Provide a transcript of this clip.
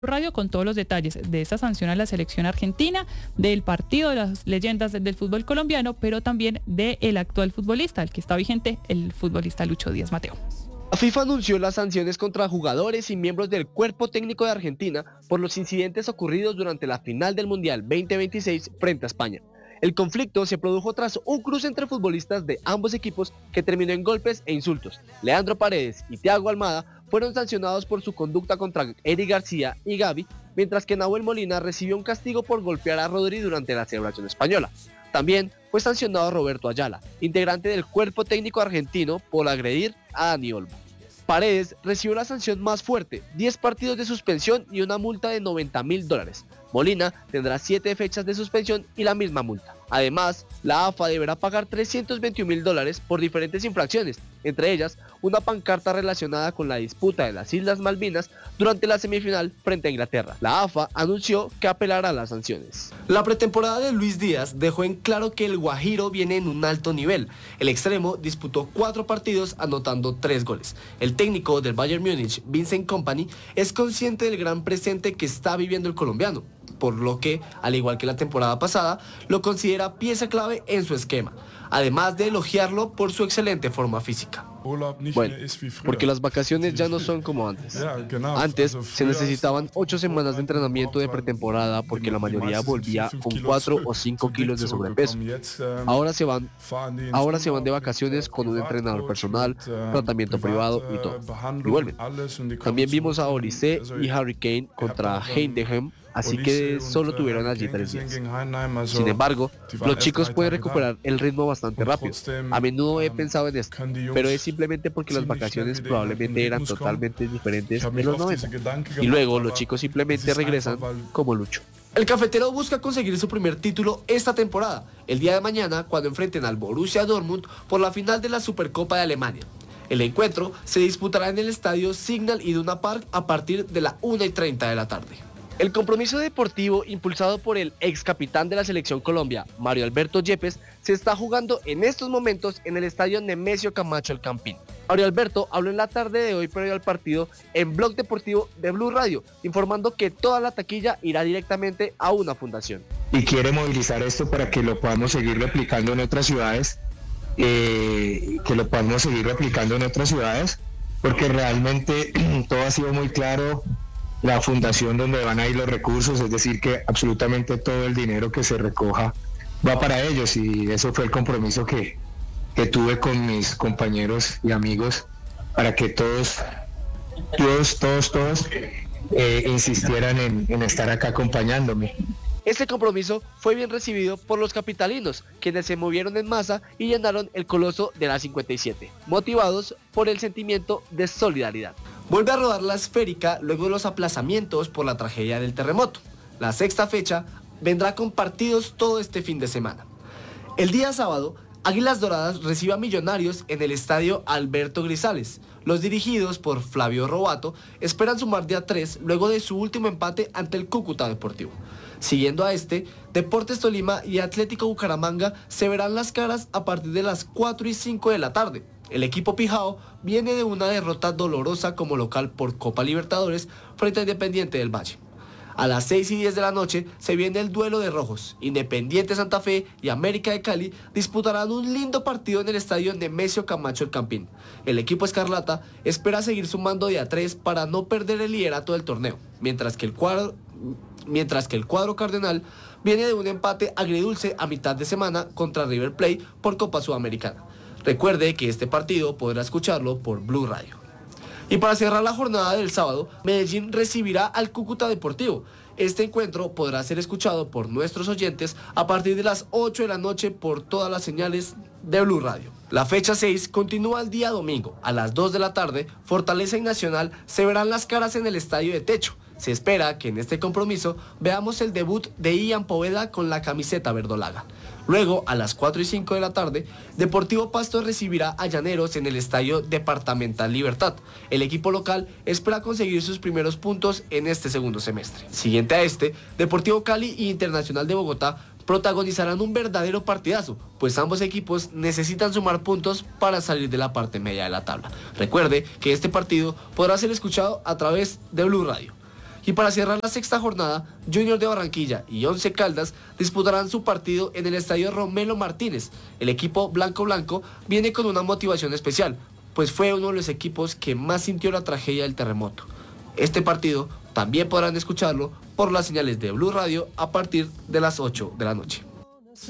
Radio con todos los detalles de esta sanción a la selección argentina, del partido de las leyendas del fútbol colombiano, pero también del actual futbolista, el que está vigente, el futbolista Lucho Díaz Mateo. La FIFA anunció las sanciones contra jugadores y miembros del cuerpo técnico de Argentina por los incidentes ocurridos durante la final del Mundial 2026 frente a España. El conflicto se produjo tras un cruce entre futbolistas de ambos equipos que terminó en golpes e insultos. Leandro Paredes y Thiago Almada fueron sancionados por su conducta contra Eric García y Gavi, mientras que Nahuel Molina recibió un castigo por golpear a Rodri durante la celebración española. También fue sancionado Roberto Ayala, integrante del cuerpo técnico argentino, por agredir a Dani Olmo. Paredes recibió la sanción más fuerte, 10 partidos de suspensión y una multa de $90.000. Molina tendrá 7 fechas de suspensión y la misma multa. Además, la AFA deberá pagar $321.000 por diferentes infracciones, entre ellas una pancarta relacionada con la disputa de las Islas Malvinas durante la semifinal frente a Inglaterra. La AFA anunció que apelará las sanciones. La pretemporada de Luis Díaz dejó en claro que el Guajiro viene en un alto nivel. El extremo disputó 4 partidos anotando 3 goles. El técnico del Bayern Múnich, Vincent Kompany, es consciente del gran presente que está viviendo el colombiano, por lo que, al igual que la temporada pasada, lo considera pieza clave en su esquema, además de elogiarlo por su excelente forma física. Bueno, porque las vacaciones ya no son como antes. Antes se necesitaban 8 semanas de entrenamiento de pretemporada porque la mayoría volvía con 4 o 5 kilos de sobrepeso. Ahora se van de vacaciones con un entrenador personal, tratamiento privado y todo. Y vuelven. También vimos a Olise y Harry Kane contra Heidenheim, así que solo tuvieron allí 3 días. Sin embargo, los chicos pueden recuperar el ritmo bastante rápido. A menudo he pensado en esto, pero es simplemente porque las vacaciones probablemente eran totalmente diferentes de los 90. Y luego los chicos simplemente regresan como Lucho. El cafetero busca conseguir su primer título esta temporada, el día de mañana, cuando enfrenten al Borussia Dortmund por la final de la Supercopa de Alemania. El encuentro se disputará en el estadio Signal Iduna Park a partir de la 1:30 de la tarde. El compromiso deportivo impulsado por el ex capitán de la selección Colombia, Mario Alberto Yepes, se está jugando en estos momentos en el estadio Nemesio Camacho El Campín. Mario Alberto habló en la tarde de hoy previo al partido en Blog Deportivo de Blue Radio, informando que toda la taquilla irá directamente a una fundación. Y quiere movilizar esto para que lo podamos seguir replicando en otras ciudades, porque realmente todo ha sido muy claro. La fundación donde van a ir los recursos, es decir, que absolutamente todo el dinero que se recoja va para ellos, y eso fue el compromiso que tuve con mis compañeros y amigos para que todos insistieran en estar acá acompañándome. Este compromiso fue bien recibido por los capitalinos, quienes se movieron en masa y llenaron el Coloso de la 57, motivados por el sentimiento de solidaridad. Vuelve a rodar la esférica luego de los aplazamientos por la tragedia del terremoto. La sexta fecha vendrá con partidos todo este fin de semana. El día sábado, Águilas Doradas recibe a Millonarios en el estadio Alberto Grisales. Los dirigidos por Flavio Robato esperan sumar de a 3 luego de su último empate ante el Cúcuta Deportivo. Siguiendo a este, Deportes Tolima y Atlético Bucaramanga se verán las caras a partir de las 4:05 de la tarde. El equipo pijao viene de una derrota dolorosa como local por Copa Libertadores frente a Independiente del Valle. A las 6:10 de la noche se viene el duelo de rojos. Independiente Santa Fe y América de Cali disputarán un lindo partido en el estadio Nemesio Camacho El Campín. El equipo escarlata espera seguir sumando de a 3 para no perder el liderato del torneo, mientras que el cuadro cardenal viene de un empate agridulce a mitad de semana contra River Plate por Copa Sudamericana. Recuerde que este partido podrá escucharlo por Blue Radio. Y para cerrar la jornada del sábado, Medellín recibirá al Cúcuta Deportivo. Este encuentro podrá ser escuchado por nuestros oyentes a partir de las 8 de la noche por todas las señales de Blue Radio. La fecha 6 continúa el día domingo. A las 2 de la tarde, Fortaleza y Nacional se verán las caras en el Estadio de Techo. Se espera que en este compromiso veamos el debut de Ian Poveda con la camiseta verdolaga. Luego, a las 4:05 de la tarde, Deportivo Pasto recibirá a Llaneros en el Estadio Departamental Libertad. El equipo local espera conseguir sus primeros puntos en este segundo semestre. Siguiente a este, Deportivo Cali y Internacional de Bogotá protagonizarán un verdadero partidazo, pues ambos equipos necesitan sumar puntos para salir de la parte media de la tabla. Recuerde que este partido podrá ser escuchado a través de Blue Radio. Y para cerrar la sexta jornada, Junior de Barranquilla y Once Caldas disputarán su partido en el estadio Romelo Martínez. El equipo blanco viene con una motivación especial, pues fue uno de los equipos que más sintió la tragedia del terremoto. Este partido también podrán escucharlo por las señales de Blue Radio a partir de las 8 de la noche.